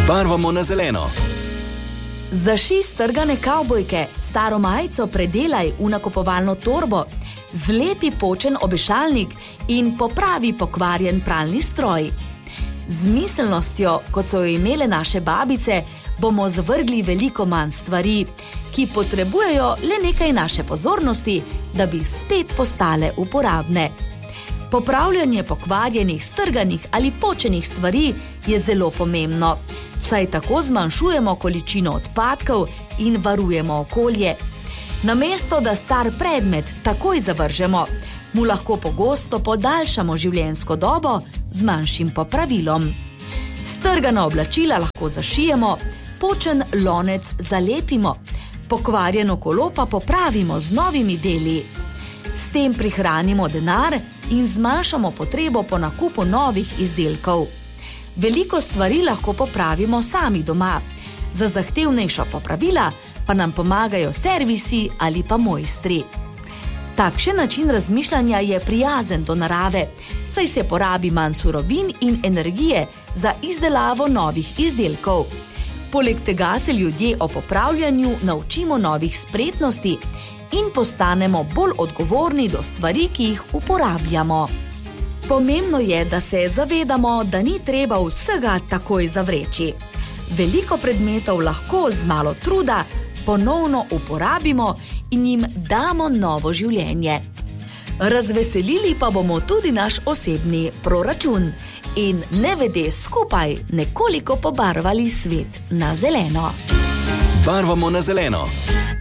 Barvamo na zeleno. Zašij strgane kavbojke, staro majico predelaj v nakupovalno torbo, zlepi počen obešalnik in popravi pokvarjen pralni stroj. Z miselnostjo, kot so jo imele naše babice, bomo zvrgli veliko manj stvari, ki potrebujejo le nekaj naše pozornosti, da bi spet postale uporabne. Popravljanje pokvarjenih, strganih ali počenih stvari je zelo pomembno, saj tako zmanjšujemo količino odpadkov in varujemo okolje. Namesto, da star predmet takoj zavržemo, mu lahko pogosto podaljšamo življenjsko dobo z manjšim popravilom. Strgana oblačila lahko zašijemo, počen lonec zalepimo, pokvarjeno kolo pa popravimo z novimi deli. S tem prihranimo denar in zmanjšamo potrebo po nakupu novih izdelkov. Veliko stvari lahko popravimo sami doma. Za zahtevnejša popravila pa nam pomagajo servisi ali pa mojstri. Takšen način razmišljanja je prijazen do narave, saj se porabi manj surovin in energije za izdelavo novih izdelkov. Poleg tega se ljudje o popravljanju naučimo novih spretnosti in postanemo bolj odgovorni do stvari, ki jih uporabljamo. Pomembno je, da se zavedamo, da ni treba vsega takoj zavreči. Veliko predmetov lahko z malo truda ponovno uporabimo in jim damo novo življenje. Razveselili pa bomo tudi naš osebni proračun in nevede skupaj nekoliko pobarvali svet na zeleno. Barvamo na zeleno.